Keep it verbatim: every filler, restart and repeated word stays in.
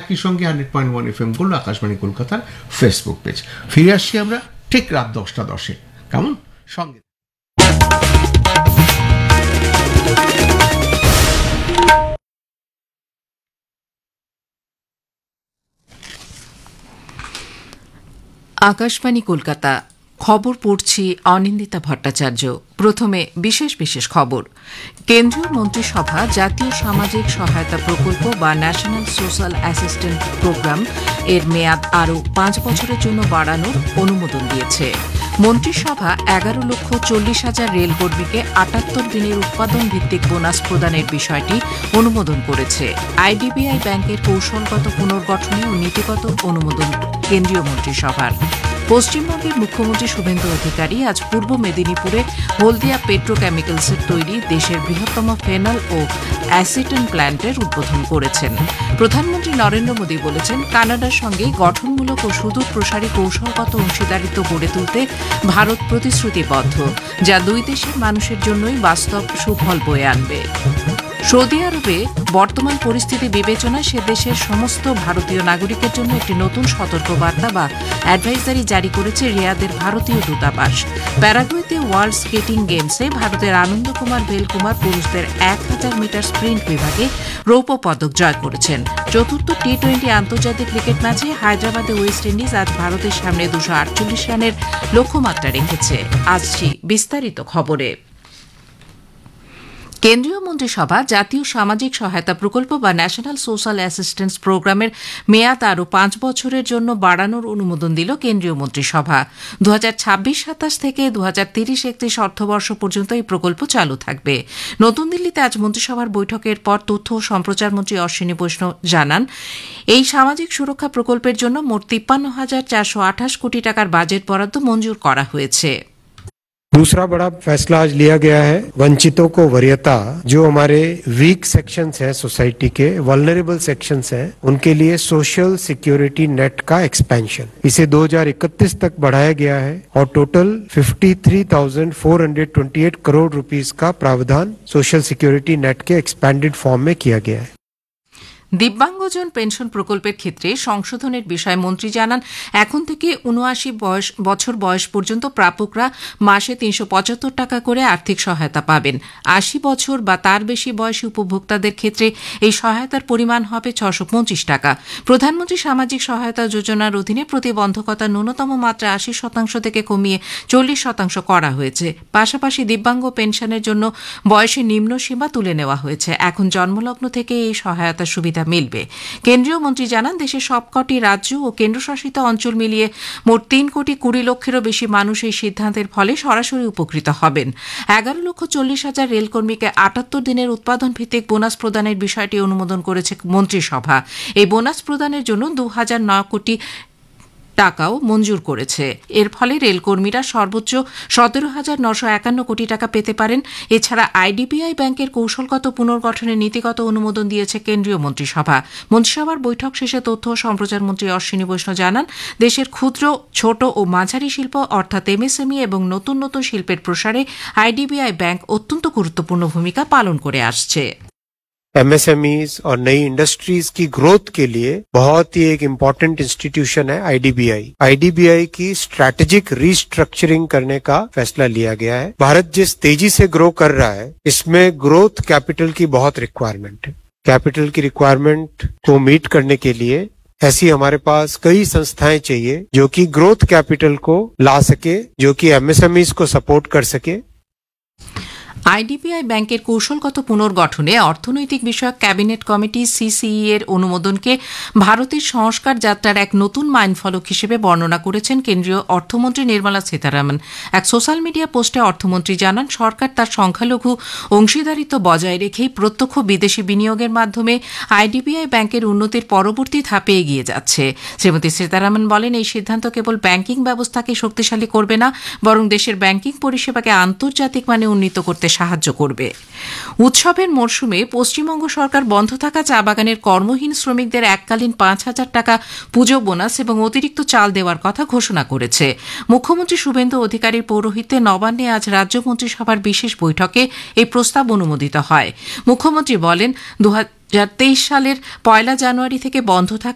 একই সঙ্গে hundred point one F M করলো আকাশবাণী কলকাতার ফেসবুক পেজ। ফিরে আসছি আমরা ঠিক রাত দশটা দশে, কেমন সঙ্গে। আকাশবাণী কলকাতা, খবর পড়ছি অনিন্দিতা ভট্টাচার্য। প্রথমে বিশেষ বিশেষ খবর। কেন্দ্রীয় মন্ত্রিসভা জাতীয় সামাজিক সহায়তা প্রকল্প বা ন্যাশনাল সোশ্যাল অ্যাসিস্ট্যান্ট প্রোগ্রাম এর মেয়াদ আরও পাঁচ বছরের জন্য বাড়ানোর অনুমোদন দিয়েছে। মন্ত্রিসভা এগারো লক্ষ চল্লিশ হাজার রেলকর্মীকে আটাত্তর দিনের উৎপাদন ভিত্তিক বোনাস প্রদানের বিষয়টি অনুমোদন করেছে। আইডিবিআই ব্যাংকের কৌশলগত পুনর্গঠনে ও নীতিগত অনুমোদন কেন্দ্রীয় মন্ত্রিসভার। পশ্চিমবঙ্গের মুখ্যমন্ত্রী শুভেন্দু অধিকারী আজ পূর্ব মেদিনীপুরে হলদিয়া পেট্রোকেমিক্যালসের তৈরি দেশের বৃহত্তম ফেনল ও অ্যাসিটন প্ল্যান্টের উদ্বোধন করেছেন। প্রধানমন্ত্রী নরেন্দ্র মোদী বলেছেন, কানাডার সঙ্গে গঠনমূলক ও সুদূর প্রসারী কৌশলগত অংশীদারিত্ব গড়ে তুলতে ভারত প্রতিশ্রুতিবদ্ধ, যা দুই দেশের মানুষের জন্যই বাস্তব সুফল বয়ে আনবে। সৌদি আরবে বর্তমান পরিস্থিতি বিবেচনায় সে দেশের সমস্ত ভারতীয় নাগরিকের জন্য একটি নতুন সতর্কবার্তা বা অ্যাডভাইজারি জারি করেছে রিয়াদের ভারতীয় দূতাবাস। প্যারাগুয়েতে ওয়ার্ল্ড স্কেটিং গেমসে ভারতের আনন্দ কুমার ভেলকুমার পুরুষদের এক হাজার মিটার স্প্রিন্ট বিভাগে রৌপ্য পদক জয় করেছেন। চতুর্থ টি টোয়েন্টি আন্তর্জাতিক ক্রিকেট ম্যাচে হায়দ্রাবাদে ওয়েস্ট ইন্ডিজ আজ ভারতের সামনে দুশো আটচল্লিশ রানের লক্ষ্যমাত্রা রেখেছে। আসছি বিস্তারিত খবরে। কেন্দ্রীয় মন্ত্রিসভা জাতীয় সামাজিক সহায়তা প্রকল্প বা ন্যাশনাল সোশ্যাল অ্যাসিস্ট্যান্স প্রোগ্রামের মেয়াদ আরও পাঁচ বছরের জন্য বাড়ানোর অনুমোদন দিল কেন্দ্রীয় মন্ত্রিসভা। দু হাজার ছাব্বিশ সাতাশ থেকে দু হাজার তিরিশ একত্রিশ অর্থবর্ষ পর্যন্ত এই প্রকল্প চালু থাকবে। নতুন দিল্লিতে আজ মন্ত্রিসভার বৈঠকের পর তথ্য ও সম্প্রচার মন্ত্রী অশ্বিনী বৈষ্ণব জানান, এই সামাজিক সুরক্ষা প্রকল্পের জন্য মোট তিপ্পান্ন হাজার চারশো আঠাশ কোটি টাকার বাজেট বরাদ্দ মঞ্জুর করা হয়েছে। दूसरा बड़ा फैसला आज लिया गया है, वंचितों को वरीयता, जो हमारे वीक सेक्शंस हैं सोसाइटी के, वल्नरेबल सेक्शंस हैं, उनके लिए सोशल सिक्योरिटी नेट का एक्सपेंशन इसे दो हज़ार इकतीस तक बढ़ाया गया है और टोटल तिरेपन हज़ार चार सौ अट्ठाईस करोड़ रुपीस का प्रावधान सोशल सिक्योरिटी नेट के एक्सपेंडेड फॉर्म में किया गया है। দিব্যাঙ্গজন পেনশন প্রকল্পের ক্ষেত্রে সংশোধনের বিষয়ে মন্ত্রী জানান, এখন থেকে উনআশি বছর বয়স পর্যন্ত প্রাপকরা মাসে তিনশো পঁচাত্তর টাকা করে আর্থিক সহায়তা পাবেন। আশি বছর বা তার বেশি বয়সী উপভোক্তাদের ক্ষেত্রে এই সহায়তার পরিমাণ হবে ছশো পঁচিশ টাকা। প্রধানমন্ত্রী সামাজিক সহায়তা যোজনার অধীনে প্রতিবন্ধকতার ন্যূনতম মাত্রা আশি শতাংশ থেকে কমিয়ে চল্লিশ শতাংশ করা হয়েছে। পাশাপাশি দিব্যাঙ্গ পেনশনের জন্য বয়সের নিম্ন সীমা তুলে নেওয়া হয়েছে। এখন জন্মলগ্ন থেকে এই সহায়তা সুবিধা মিলবে। কেন্দ্রীয় মন্ত্রী জানান, দেশের সবকটি রাজ্য ও কেন্দ্রশাসিত অঞ্চল মিলিয়ে মোট তিন কোটি কুড়ি লক্ষেরও বেশি মানুষ এই সিদ্ধান্তের ফলে সরাসরি উপকৃত হবেন। এগারো লক্ষ চল্লিশ হাজার রেলকর্মীকে আটাত্তর দিনের উৎপাদন ভিত্তিক বোনাস প্রদানের বিষয়টি অনুমোদন করেছে মন্ত্রিসভা। এই বোনাস প্রদানের জন্য দু হাজার নয় কোটি টাকাও মঞ্জুর করেছে। এর ফলে রেলকর্মীরা সর্বোচ্চ সতেরো হাজার নশো একান্ন কোটি টাকা পেতে পারেন। এছাড়া আইডিবিআই ব্যাংকের কৌশলগত পুনর্গঠনের নীতিগত অনুমোদন দিয়েছে কেন্দ্রীয় মন্ত্রিসভা। মন্ত্রিসভার বৈঠক শেষে তথ্য ও সম্প্রচার মন্ত্রী অশ্বিনী বৈষ্ণব জানান, দেশের ক্ষুদ্র, ছোট ও মাঝারি শিল্প অর্থাৎ এমএসএমই এবং নতুন নতুন শিল্পের প্রসারে আইডিবিআই ব্যাংক অত্যন্ত গুরুত্বপূর্ণ ভূমিকা পালন করে আসছে। एमएसएमईज और नई इंडस्ट्रीज की ग्रोथ के लिए बहुत ही एक इम्पोर्टेंट इंस्टीट्यूशन है आईडीबीआई। आईडीबीआई की स्ट्रैटेजिक रीस्ट्रक्चरिंग करने का फैसला लिया गया है। भारत जिस तेजी से ग्रो कर रहा है, इसमें ग्रोथ कैपिटल की बहुत रिक्वायरमेंट है। कैपिटल की रिक्वायरमेंट को मीट करने के लिए ऐसी हमारे पास कई संस्थाएं चाहिए जो कि ग्रोथ कैपिटल को ला सके, जो कि एमएसएमईज को सपोर्ट कर सके। আইডিবিআই ব্যাংকের কৌশলগত পুনর্গঠনে অর্থনৈতিক বিষয়ক ক্যাবিনেট কমিটি সিসিই এর অনুমোদনকে ভারতের সংস্কার যাত্রার এক নতুন মাইলফলক হিসেবে বর্ণনা করেছেন কেন্দ্রীয় অর্থমন্ত্রী নির্মলা সীতারামন। এক সোশ্যাল মিডিয়া পোস্টে অর্থমন্ত্রী জানান, সরকার তার সংখ্যালঘু অংশীদারিত্ব বজায় রেখেই প্রত্যক্ষ বিদেশি বিনিয়োগের মাধ্যমে আইডিবিআই ব্যাংকের উন্নতির পরবর্তী ধাপে এগিয়ে যাচ্ছে। শ্রীমতী সীতারামন বলেন, এই সিদ্ধান্ত কেবল ব্যাংকিং ব্যবস্থাকে শক্তিশালী করবে না, বরং দেশের ব্যাংকিং পরিষেবাকে আন্তর্জাতিক মানে উন্নীত করতে সাহায্য করবে। উৎসবের মরশুমে পশ্চিমবঙ্গ সরকার বন্ধ থাকা চা বাগানের কর্মহীন শ্রমিকদের এককালীন পাঁচ হাজার টাকা পুজো বোনাস এবং অতিরিক্ত চাল দেওয়ার কথা ঘোষণা করেছে। মুখ্যমন্ত্রী শুভেন্দু অধিকারীর পৌরোহিত্যে নবান্নে আজ রাজ্য মন্ত্রিসভার বিশেষ বৈঠকে এই প্রস্তাব অনুমোদিত হয়। মুখ্যমন্ত্রী বলেন, দু হাজার তেইশ সালের পয়লা জানুয়ারি থেকে বন্ধ থাকা